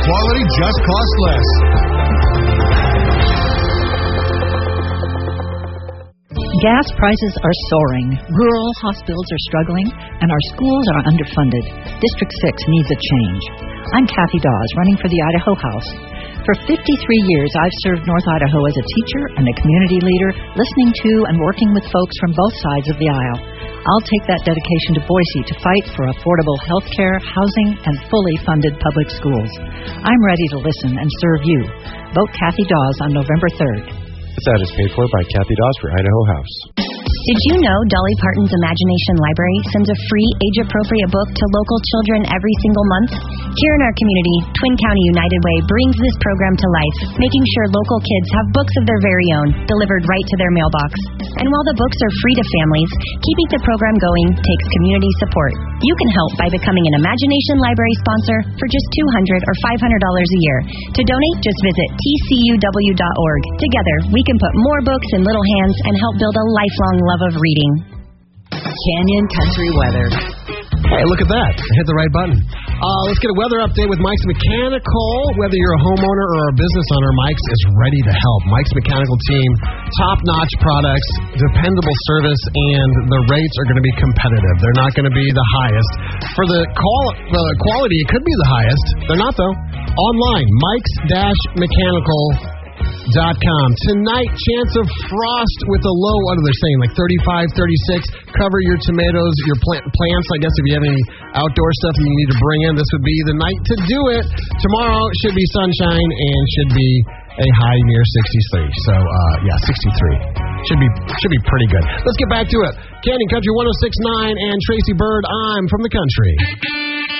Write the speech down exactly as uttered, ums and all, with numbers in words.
quality just costs less. Gas prices are soaring, rural hospitals are struggling, and our schools are underfunded. District six needs a change. I'm Kathy Dawes, running for the Idaho House. For fifty-three years, I've served North Idaho as a teacher and a community leader, listening to and working with folks from both sides of the aisle. I'll take that dedication to Boise to fight for affordable health care, housing, and fully funded public schools. I'm ready to listen and serve you. Vote Kathy Dawes on November third. This ad is paid for by Kathy Dawes for Idaho House. Did you know Dolly Parton's Imagination Library sends a free age-appropriate book to local children every single month? Here in our community, Twin County United Way brings this program to life, making sure local kids have books of their very own, delivered right to their mailbox. And while the books are free to families, keeping the program going takes community support. You can help by becoming an Imagination Library sponsor for just two hundred dollars or five hundred dollars a year. To donate, just visit T C U W dot org. Together, we can put more books in little hands and help build a lifelong love of reading. Canyon Country Weather. Hey, look at that. I hit the right button. Uh, let's get a weather update with Mike's Mechanical. Whether you're a homeowner or a business owner, Mike's is ready to help. Mike's Mechanical team, top-notch products, dependable service, and the rates are going to be competitive. They're not going to be the highest. For the, qual- the quality, it could be the highest. They're not, though. Online, Mike's Mechanical dot com. Tonight, chance of frost with a low, what are they saying, like thirty-five, thirty-six. Cover your tomatoes, your plant, plants. I guess if you have any outdoor stuff that you need to bring in, this would be the night to do it. Tomorrow should be sunshine and should be a high near sixty-three. So, uh, yeah, sixty-three. Should be should be pretty good. Let's get back to it. Canyon Country one oh six point nine and Tracy Bird, I'm from the country.